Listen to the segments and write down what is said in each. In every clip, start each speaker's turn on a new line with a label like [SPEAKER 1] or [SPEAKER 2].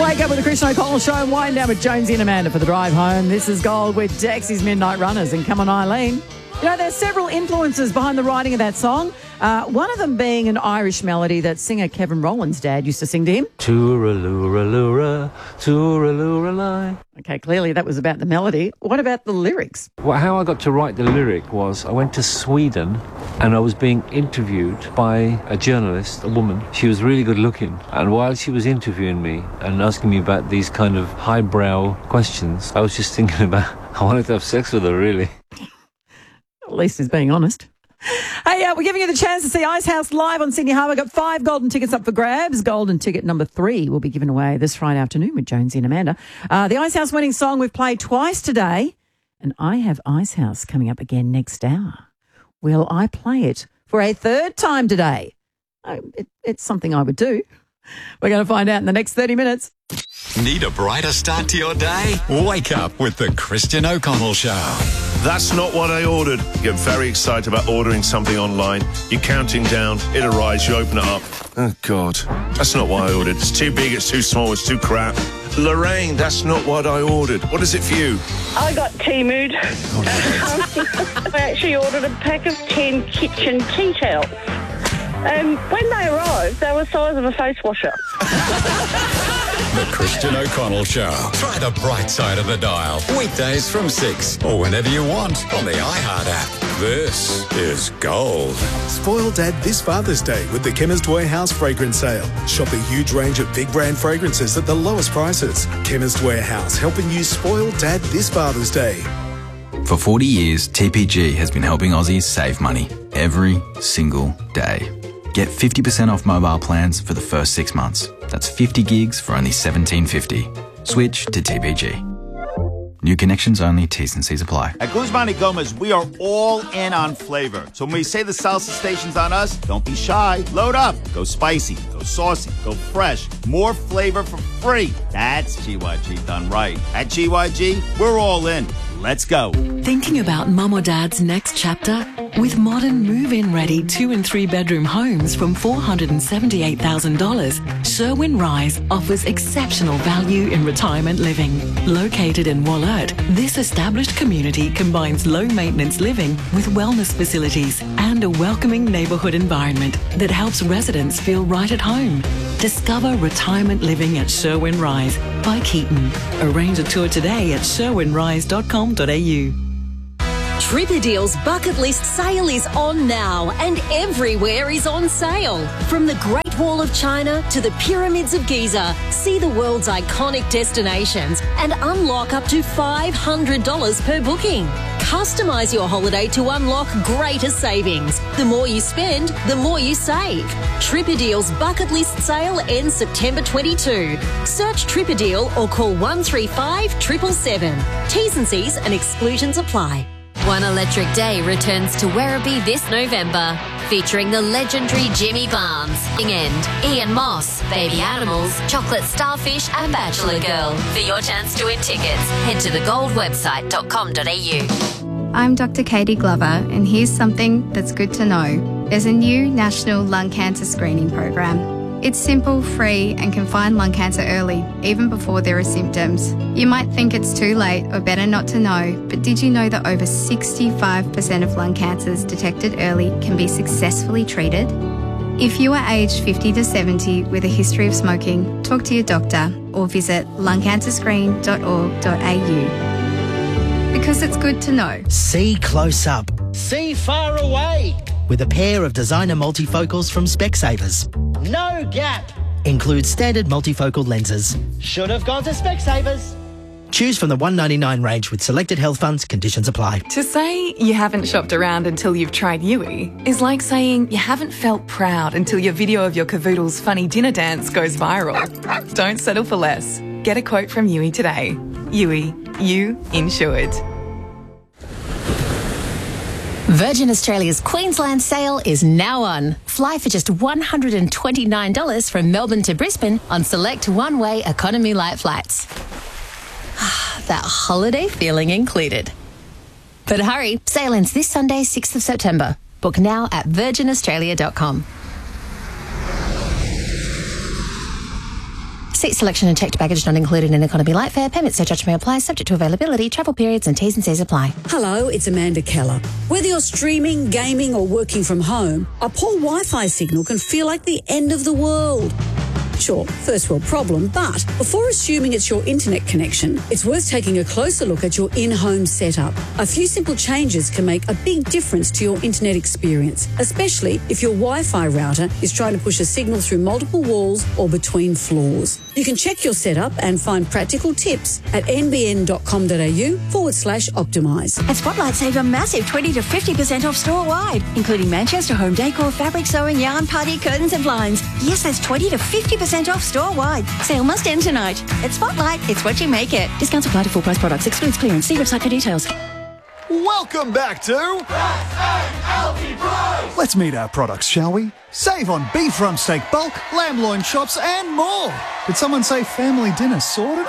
[SPEAKER 1] Wake up with the Christian O'Connell Show and wind down with Jonesy and Amanda for the drive home. This is Gold with Dexy's Midnight Runners and Come On Eileen. You know, there's several influences behind the writing of that song. One of them being an Irish melody that singer Kevin Rowland's dad used to sing to him.
[SPEAKER 2] Tooralooraloora, tooralooralai.
[SPEAKER 1] Okay, clearly that was about the melody. What about the lyrics?
[SPEAKER 2] Well, how I got to write the lyric was I went to Sweden and I was being interviewed by a journalist, a woman. She was really good looking. And while she was interviewing me and asking me about these kind of highbrow questions, I was just thinking about, I wanted to have sex with her, really.
[SPEAKER 1] At least he's being honest. Hey, we're giving you the chance to see Icehouse live on Sydney Harbour. Got 5 golden tickets up for grabs. Golden ticket number 3 will be given away this Friday afternoon with Jonesy and Amanda. The Icehouse winning song we've played twice today, and I have Icehouse coming up again next hour. Will I play it for a 3rd time today? It's something I would do. We're going to find out in the next 30 minutes.
[SPEAKER 3] Need a brighter start to your day? Wake up with the Christian O'Connell Show.
[SPEAKER 4] That's not what I ordered. You get very excited about ordering something online. You're counting down, it arrives, you open it up. Oh, God. That's not what I ordered. It's too big, it's too small, it's too crap. Lorraine, that's not what I ordered. What is it for you?
[SPEAKER 5] I got Temu. I actually ordered a pack of 10 kitchen tea towels. When they arrived, they were the size of a face washer.
[SPEAKER 3] The Christian O'Connell Show. Try the bright side of the dial. Weekdays from 6 or whenever you want on the iHeart app. This is Gold.
[SPEAKER 6] Spoil Dad this Father's Day with the Chemist Warehouse fragrance sale. Shop a huge range of big brand fragrances at the lowest prices. Chemist Warehouse, helping you spoil Dad this Father's Day.
[SPEAKER 7] For 40 years, TPG has been helping Aussies save money every single day. Get 50% off mobile plans for the first 6 months. That's 50 gigs for only $17.50. Switch to TPG. New connections only, T's and C's apply.
[SPEAKER 8] At Guzman y Gomez, we are all in on flavor. So when we say the salsa station's on us, don't be shy. Load up. Go spicy. Go saucy. Go fresh. More flavor for free. That's GYG done right. At GYG, we're all in. Let's go.
[SPEAKER 9] Thinking about mum or dad's next chapter? With modern move-in ready 2 and 3 bedroom homes from $478,000, Sherwin Rise offers exceptional value in retirement living. Located in Wollert, this established community combines low-maintenance living with wellness facilities and a welcoming neighbourhood environment that helps residents feel right at home. Discover retirement living at Sherwin Rise by Keaton. Arrange a tour today at sherwinrise.com.au.
[SPEAKER 10] Tripadeal's bucket list sale is on now and everywhere is on sale. From the Great Wall of China to the Pyramids of Giza, see the world's iconic destinations and unlock up to $500 per booking. Customise your holiday to unlock greater savings. The more you spend, the more you save. Tripadeal's bucket list sale ends September 22. Search Tripadeal or call 135 777. T's and C's and exclusions apply.
[SPEAKER 11] One Electric Day returns to Werribee this November, featuring the legendary Jimmy Barnes, and Ian Moss, Baby Animals, Chocolate Starfish and Bachelor Girl. For your chance to win tickets, head to thegoldwebsite.com.au.
[SPEAKER 12] I'm Dr. Katie Glover, and here's something that's good to know. There's a new national lung cancer screening program. It's simple, free, and can find lung cancer early, even before there are symptoms. You might think it's too late or better not to know, but did you know that over 65% of lung cancers detected early can be successfully treated? If you are aged 50 to 70 with a history of smoking, talk to your doctor or visit lungcancerscreen.org.au. Because it's good to know.
[SPEAKER 13] See close up. See far away. With a pair of designer multifocals from Specsavers. No gap. Includes standard multifocal lenses. Should have gone to Specsavers. Choose from the $199 range with selected health funds. Conditions apply.
[SPEAKER 14] To say you haven't shopped around until you've tried Yui is like saying you haven't felt proud until your video of your cavoodle's funny dinner dance goes viral. Don't settle for less. Get a quote from Yui today. Yui, you insured.
[SPEAKER 15] Virgin Australia's Queensland sale is now on. Fly for just $129 from Melbourne to Brisbane on select one-way economy light flights. That holiday feeling included. But hurry, sale ends this Sunday, 6th of September. Book now at virginaustralia.com. Seat selection and checked baggage not included in economy light fare. Payment surcharge may apply, subject to availability, travel periods and T's and C's apply.
[SPEAKER 16] Hello, it's Amanda Keller. Whether you're streaming, gaming or working from home, a poor Wi-Fi signal can feel like the end of the world. Sure, first world problem, but before assuming it's your internet connection, it's worth taking a closer look at your in-home setup. A few simple changes can make a big difference to your internet experience, especially if your Wi-Fi router is trying to push a signal through multiple walls or between floors. You can check your setup and find practical tips at nbn.com.au/optimise.
[SPEAKER 17] At Spotlight, save a massive 20 to 50% off store-wide, including Manchester home decor, fabric sewing, yarn, party, curtains and blinds. Yes, that's 20 to 50% off store-wide. Sale must end tonight. At Spotlight, it's what you make it. Discounts apply to full-price products. Excludes clearance. See website for details.
[SPEAKER 18] Welcome back to... Let's meet our products, shall we? Save on beef rump steak bulk, lamb loin chops and more. Did someone say family dinner sorted?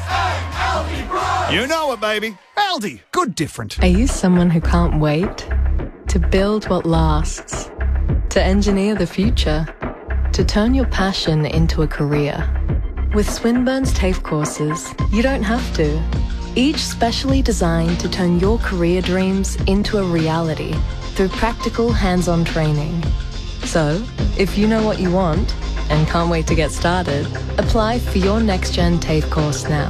[SPEAKER 18] You know it, baby. Aldi. Good different.
[SPEAKER 19] Are you someone who can't wait? To build what lasts? To engineer the future? To turn your passion into a career? With Swinburne's TAFE courses, you don't have to. Each specially designed to turn your career dreams into a reality through practical hands-on training. So, if you know what you want and can't wait to get started, apply for your NextGen TAFE course now.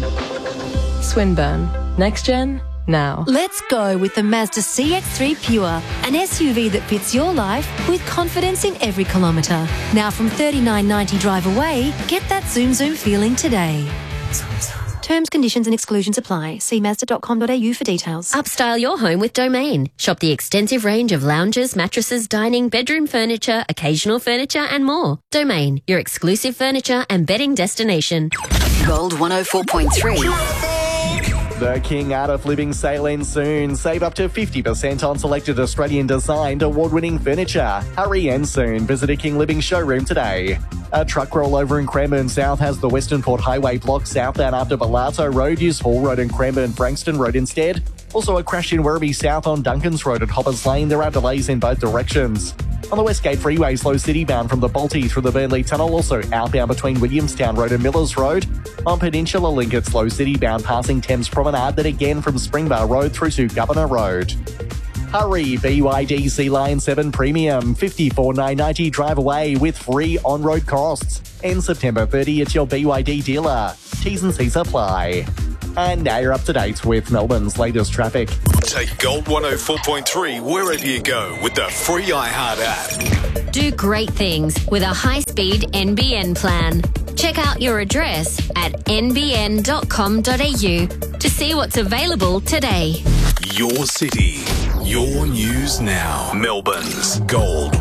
[SPEAKER 19] Swinburne. NextGen now.
[SPEAKER 10] Let's go with the Mazda CX-3 Pure, an SUV that fits your life with confidence in every kilometre. Now from $39.90 drive away, get that zoom feeling today. Terms, conditions and exclusions apply. See Mazda.com.au for details.
[SPEAKER 11] Upstyle your home with Domain. Shop the extensive range of lounges, mattresses, dining, bedroom furniture, occasional furniture and more. Domain, your exclusive furniture and bedding destination.
[SPEAKER 17] Gold 104.3.
[SPEAKER 20] The King Art of Living sale ends soon. Save up to 50% on selected Australian-designed award-winning furniture. Hurry and soon. Visit a King Living showroom today. A truck rollover in Cranbourne South has the Western Port Highway blocked southbound after Balato Road. Use Hall Road and Cranbourne-Frankston Road instead. Also a crash in Werribee South on Duncans Road at Hoppers Lane. There are delays in both directions. On the Westgate Freeway, slow city bound from the Balti through the Burnley Tunnel, also outbound between Williamstown Road and Millers Road. On Peninsula Link at slow city bound passing Thames Promenade, then again from Springbar Road through to Governor Road. Hurry, BYD Sea Lion 7 Premium, $54,990 drive away with free on-road costs. And September 30 at your BYD dealer. T's and C's apply. And now you're up to date with Melbourne's latest traffic.
[SPEAKER 3] Take Gold 104.3 wherever you go with the free iHeart app.
[SPEAKER 11] Do great things with a high-speed NBN plan. Check out your address at nbn.com.au to see what's available today.
[SPEAKER 3] Your city, your news now. Melbourne's Gold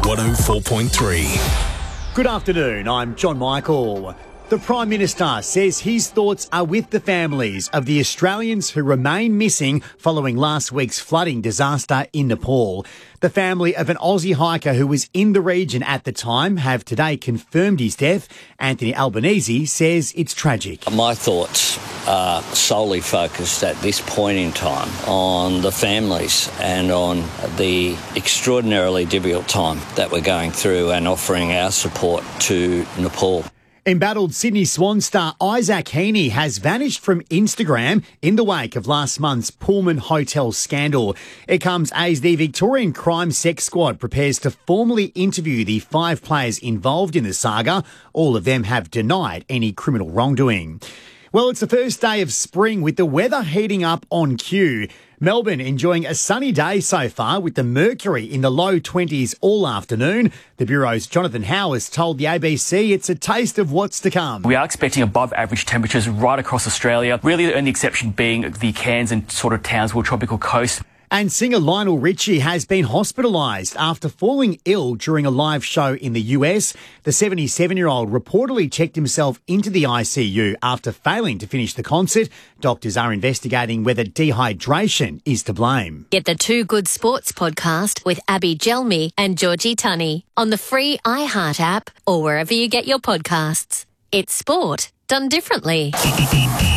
[SPEAKER 3] 104.3.
[SPEAKER 21] Good afternoon, I'm John Michael. The Prime Minister says his thoughts are with the families of the Australians who remain missing following last week's flooding disaster in Nepal. The family of an Aussie hiker who was in the region at the time have today confirmed his death. Anthony Albanese says it's tragic.
[SPEAKER 22] My thoughts are solely focused at this point in time on the families and on the extraordinarily difficult time that we're going through and offering our support to Nepal.
[SPEAKER 21] Embattled Sydney Swan star Isaac Heaney has vanished from Instagram in the wake of last month's Pullman Hotel scandal. It comes as the Victorian Crime Sex Squad prepares to formally interview the 5 players involved in the saga. All of them have denied any criminal wrongdoing. Well, it's the first day of spring with the weather heating up on cue. Melbourne enjoying a sunny day so far with the mercury in the low 20s all afternoon. The Bureau's Jonathan Howes told the ABC it's a taste of what's to come.
[SPEAKER 23] We are expecting above average temperatures right across Australia, really the only exception being the Cairns and sort of Townsville tropical coast.
[SPEAKER 21] And singer Lionel Richie has been hospitalised after falling ill during a live show in the US. The 77-year-old reportedly checked himself into the ICU after failing to finish the concert. Doctors are investigating whether dehydration is to blame.
[SPEAKER 11] Get the Two Good Sports podcast with Abby Gelmi and Georgie Tunney on the free iHeart app or wherever you get your podcasts. It's sport done differently.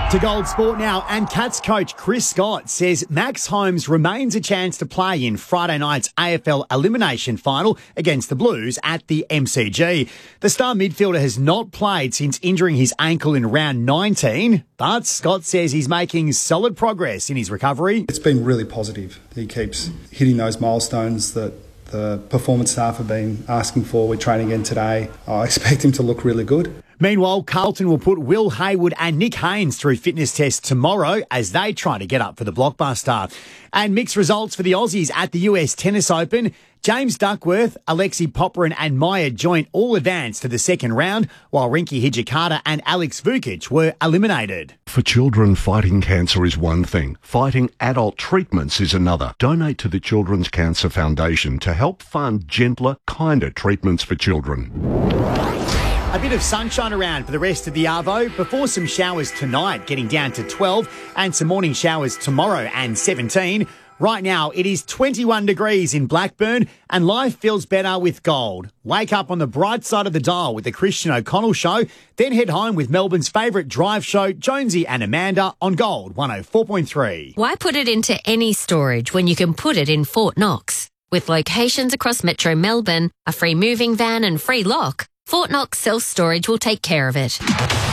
[SPEAKER 21] To Gold Sport now, and Cats coach Chris Scott says Max Holmes remains a chance to play in Friday night's AFL elimination final against the Blues at the MCG. The star midfielder has not played since injuring his ankle in round 19, but Scott says he's making solid progress in his recovery.
[SPEAKER 1] It's been really positive. He keeps hitting those milestones that the performance staff have been asking for. We're training again today. I expect him to look really good.
[SPEAKER 21] Meanwhile, Carlton will put Will Hayward and Nick Haynes through fitness tests tomorrow as they try to get up for the blockbuster. And mixed results for the Aussies at the US Tennis Open. James Duckworth, Alexei Popyrin and Maya Joint all advanced to the second round, while Rinky Hijikata and Alex Vukic were eliminated.
[SPEAKER 2] For children, fighting cancer is one thing. Fighting adult treatments is another. Donate to the Children's Cancer Foundation to help fund gentler, kinder treatments for children.
[SPEAKER 21] A bit of sunshine around for the rest of the Arvo before some showers tonight, getting down to 12, and some morning showers tomorrow and 17. Right now, it is 21 degrees in Blackburn, and life feels better with gold. Wake up on the bright side of the dial with the Christian O'Connell Show, then head home with Melbourne's favourite drive show, Jonesy and Amanda, on Gold 104.3.
[SPEAKER 11] Why put it into any storage when you can put it in Fort Knox? With locations across Metro Melbourne, a free moving van and free lock, Fort Knox Self-Storage will take care of it.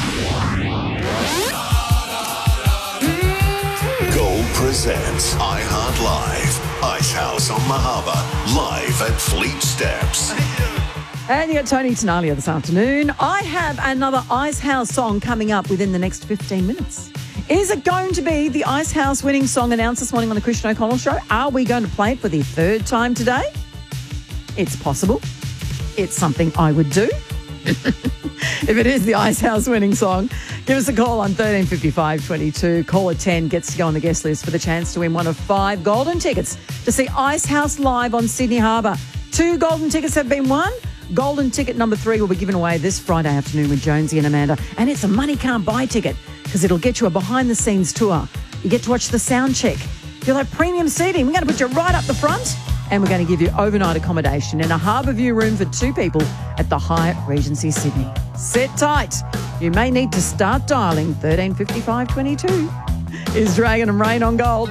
[SPEAKER 4] Gold presents iHeart Live. Ice House on the Harbour, live at Fleet Steps.
[SPEAKER 24] And you got Tony Tenalia this afternoon. I have another Ice House song coming up within the next 15 minutes. Is it going to be the Ice House winning song announced this morning on the Christian O'Connell Show? Are we going to play it for the third time today? It's possible. It's something I would do. If it is the Ice House winning song, give us a call on 1355 22. Caller 10 gets to go on the guest list for the chance to win one of 5 golden tickets to see Ice House live on Sydney Harbour. 2 golden tickets have been won. Golden ticket number 3 will be given away this Friday afternoon with Jonesy and Amanda. And it's a money can't buy ticket because it'll get you a behind-the-scenes tour. You get to watch the sound check. You'll have premium seating. We're going to put you right up the front. And we're going to give you overnight accommodation in a Harbour View room for 2 people at the Hyatt Regency Sydney. Sit tight. You may need to start dialing 1355 22. Is Dragon and Rain on Gold.